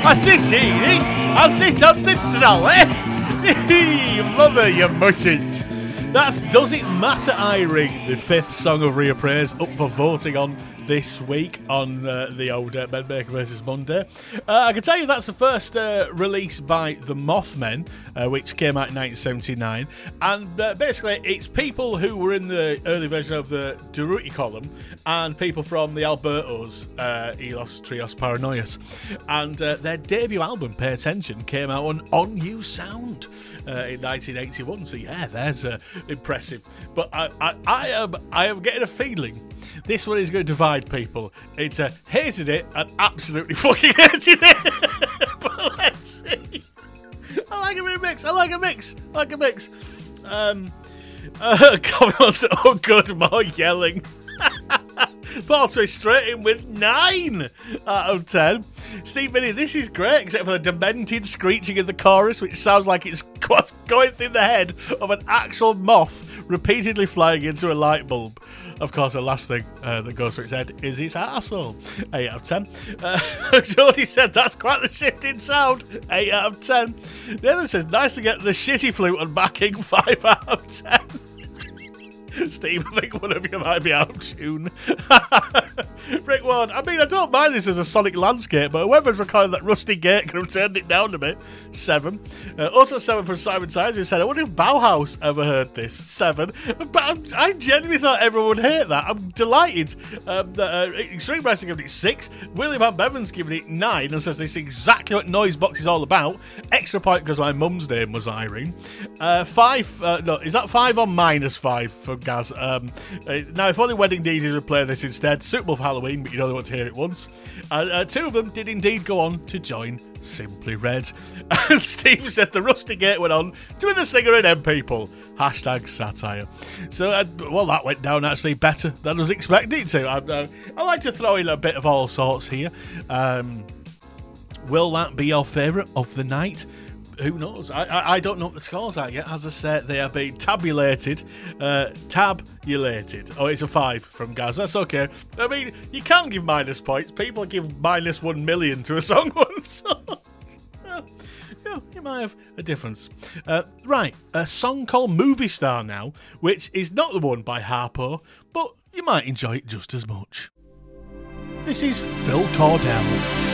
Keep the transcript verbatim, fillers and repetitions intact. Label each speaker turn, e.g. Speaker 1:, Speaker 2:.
Speaker 1: As this evening, as this on the trolley. Mother, you mustn't. That's Does It Matter, Irene, the fifth song of Rhea Praise, up for voting on this week on uh, the old uh, Bedmaker versus Monday. Uh, I can tell you that's the first uh, release by the Mothmen, uh, which came out in nineteen seventy-nine. And uh, basically, it's people who were in the early version of the Durutti column and people from the Albertos, uh, Elos, Trios, Paranoias. And uh, their debut album, Pay Attention, came out on On You Sound. Uh, in nineteen eighty-one, so yeah, there's uh, impressive. But I, I, I am, I am getting a feeling this one is going to divide people. It's a hated it and absolutely fucking hated it. But let's see. I like a bit of mix. I like a mix. I like a mix. Um, uh, comments. Oh, good, more yelling. Paul Twist straight in with nine out of ten. Steve Vinny, this is great, except for the demented screeching in the chorus, which sounds like it's what's going through the head of an actual moth repeatedly flying into a light bulb. Of course, the last thing uh, that goes through its head is his arsehole. eight out of ten. Uh, Jody said, that's quite the shift in sound. eight out of ten. The other says, nice to get the shitty flute on backing. five out of ten. Steve, I think one of you might be out of tune. Rick Warren, I mean, I don't mind this as a sonic landscape, but whoever's recorded that rusty gate could have turned it down a bit. Seven. Uh, also seven from Simon Tynes, who said, I wonder if Bauhaus ever heard this. Seven. But I'm, I genuinely thought everyone would hate that. I'm delighted um, that uh, Extreme Wrestling giving it six. William Van Bevan's giving it nine and says this is exactly what Noisebox is all about. Extra point because my mum's name was Irene. Uh, five. Uh, no, is that five or minus five from Gaz? Um, uh, now, if only Wedding D Js would play this instead, suitable for Halloween, but you only want to hear it once. Uh, uh, two of them did indeed go on to join Simply Red. And Steve said the Rusty Gate went on to be the singer in M People. Hashtag satire. So, uh, well, that went down actually better than I was expecting it to. I, uh, I like to throw in a bit of all sorts here. Um, will that be your favourite of the night? Who knows? I, I I don't know what the scores are yet. As I said, they are being tabulated. Uh, tabulated. Oh, it's a five from Gaz. That's okay. I mean, you can give minus points. People give minus one million to a song once. So, yeah, yeah, you might have a difference. Uh, right, a song called Movie Star now, which is not the one by Harpo, but you might enjoy it just as much. This is Phil Cordell.